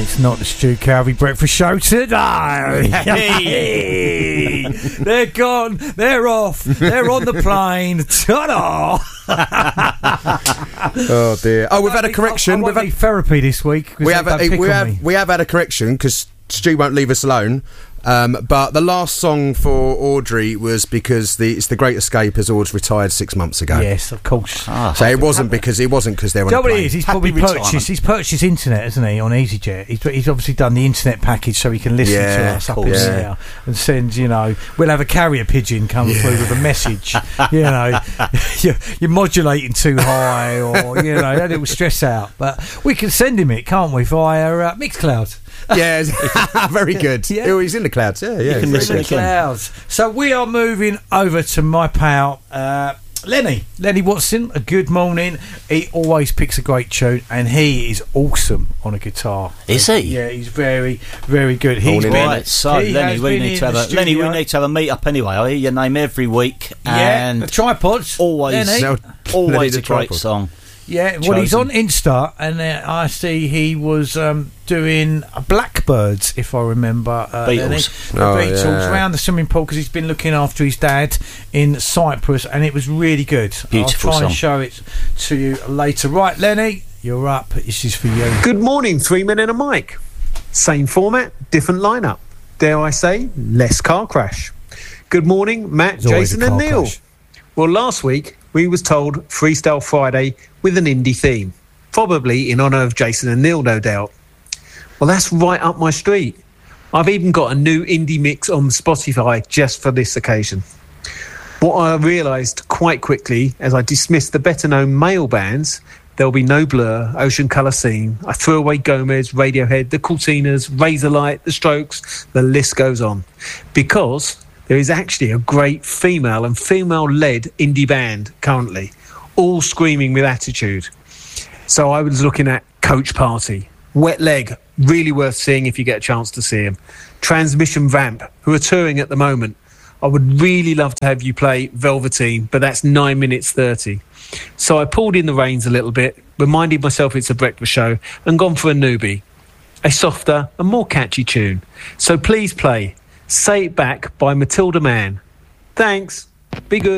It's not the Stu Calvey Breakfast Show today. Hey. They're gone. They're off. They're on the plane. Ta-da! Oh dear. Oh, we've had a correction. We've had therapy this week. We have had a correction because Stu won't leave us alone. But the last song for Audrey was because it's The Great Escape, as Audrey retired 6 months ago. Yes, of course. So it wasn't because they're on a plane. He's probably purchased internet, hasn't he, on EasyJet? He's obviously done the internet package so he can listen to us up in the air and send, we'll have a carrier pigeon come through with a message. You're modulating too high, or that it will stress out. But we can send him it, can't we, via Mixcloud? Yeah, very good. Yeah. Oh, he's in the clouds. Yeah. You can listen in the clouds. So we are moving over to my pal Lenny Watson. A good morning. He always picks a great tune, and he is awesome on a guitar. Is he? Yeah, he's very, very good. He's right. So Lenny, we need to have a meet up anyway. I hear your name every week. And the Tripods. Always a great song. Yeah, well, he's on Insta, and I see he was doing Blackbirds, if I remember. Beatles. The Beatles, around the swimming pool, because he's been looking after his dad in Cyprus, and it was really good. Beautiful I'll try song. And show it to you later. Right, Lenny, you're up. This is for you. Good morning, 3 Men and a Mic. Same format, different lineup. Dare I say, less car crash. Good morning, Matt, Jason and Neil. Crash. Well, last week we was told Freestyle Friday with an indie theme, probably in honour of Jason and Neil, no doubt. Well, that's right up my street. I've even got a new indie mix on Spotify just for this occasion. What I realised quite quickly as I dismissed the better-known male bands, there'll be no Blur, Ocean Colour Scene, I threw away Gomez, Radiohead, the Courteeners, Razorlight, the Strokes, the list goes on. Because there is actually a great female and female-led indie band currently, all screaming with attitude. So I was looking at Coach Party, Wet Leg, really worth seeing if you get a chance to see them. Transmission Vamp, who are touring at the moment. I would really love to have you play Velveteen, but that's 9 minutes 30. So I pulled in the reins a little bit, reminded myself it's a breakfast show, and gone for a newbie. A softer and more catchy tune. So please play Say It Back by Matilda Mann. Thanks. Be good.